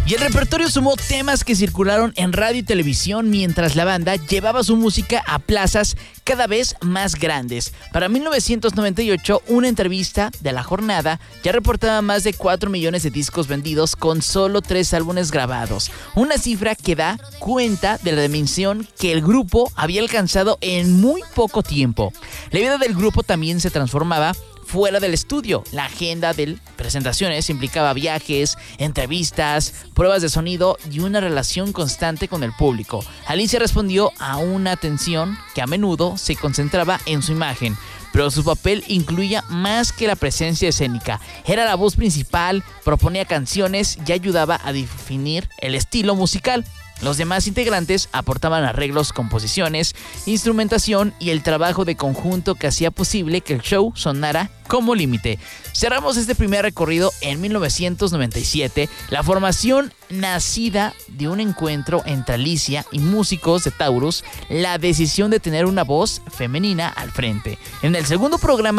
Y el repertorio sumó temas que circularon en radio y televisión mientras la banda llevaba su música a plazas cada vez más grandes. Para 1998, una entrevista de La Jornada ya reportaba más de 4 millones de discos vendidos con solo 3 álbumes grabados. Una cifra que da cuenta de la dimensión que el grupo había alcanzado en muy poco tiempo. La vida del grupo también se transformaba fuera del estudio. La agenda de presentaciones implicaba viajes, entrevistas, pruebas de sonido y una relación constante con el público. Alicia respondió a una atención que a menudo se concentraba en su imagen, pero su papel incluía más que la presencia escénica. Era la voz principal, proponía canciones y ayudaba a definir el estilo musical. Los demás integrantes aportaban arreglos, composiciones, instrumentación y el trabajo de conjunto que hacía posible que el show sonara como Límite. Cerramos este primer recorrido en 1997, la formación nacida de un encuentro entre Alicia y músicos de Taurus, la decisión de tener una voz femenina al frente. En el segundo programa